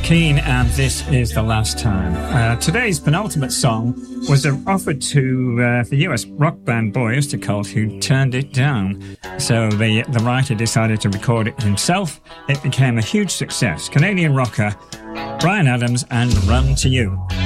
Keane, and This Is the Last Time. Today's penultimate song was offered to the US rock band Boys II Cult, who turned it down. So the writer decided to record it himself. It became a huge success. Canadian rocker Bryan Adams and Run to You.